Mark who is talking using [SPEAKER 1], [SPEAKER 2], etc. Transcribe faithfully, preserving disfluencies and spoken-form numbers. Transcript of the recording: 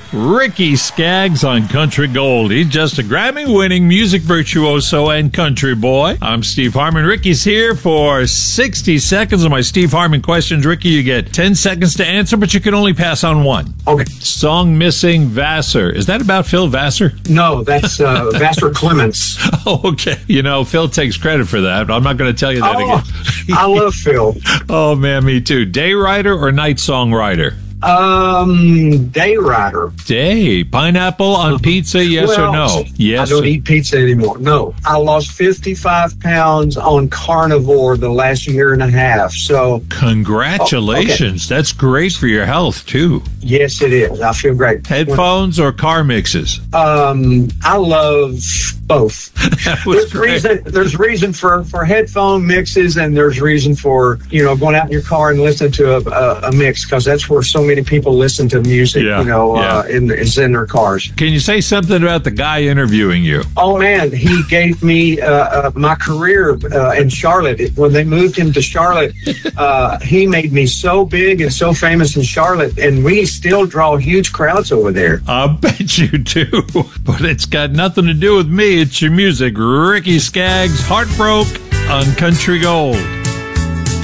[SPEAKER 1] Ricky Skaggs on Country Gold. He's just a Grammy-winning music virtuoso and country boy. I'm Steve Harmon. Ricky's here for sixty seconds of my Steve Harmon questions. Ricky, you get ten seconds to answer, but you can only pass on one.
[SPEAKER 2] Okay.
[SPEAKER 1] Song Missing Vassar. Is that about Phil Vassar?
[SPEAKER 2] No, that's uh, Vassar Clements.
[SPEAKER 1] Oh, okay. You know, Phil takes credit for that. I'm not going to tell you that
[SPEAKER 2] oh,
[SPEAKER 1] again.
[SPEAKER 2] I love Phil.
[SPEAKER 1] Oh, man, me too. Day writer or night songwriter?
[SPEAKER 2] Um, day rider.
[SPEAKER 1] Day. Pineapple on pizza, yes
[SPEAKER 2] well,
[SPEAKER 1] or no? Yes.
[SPEAKER 2] I don't eat pizza anymore. No. I lost fifty-five pounds on carnivore the last year and a half. So
[SPEAKER 1] congratulations. Oh, okay. That's great for your health, too.
[SPEAKER 2] Yes, it is. I feel great.
[SPEAKER 1] Headphones or car mixes?
[SPEAKER 2] Um, I love both. there's
[SPEAKER 1] great.
[SPEAKER 2] reason there's reason for, for headphone mixes, and there's reason for, you know, going out in your car and listening to a, a, a mix, because that's where so many people listen to music,
[SPEAKER 1] yeah,
[SPEAKER 2] you know,
[SPEAKER 1] yeah.
[SPEAKER 2] uh, in, is in their cars.
[SPEAKER 1] Can you say something about the guy interviewing you?
[SPEAKER 2] Oh, man, he gave me uh, uh, my career uh, in Charlotte. When they moved him to Charlotte, uh, he made me so big and so famous in Charlotte, and we still draw huge crowds over there.
[SPEAKER 1] I bet you do, but it's got nothing to do with me. It's your music. Ricky Skaggs, Heartbroke on Country Gold.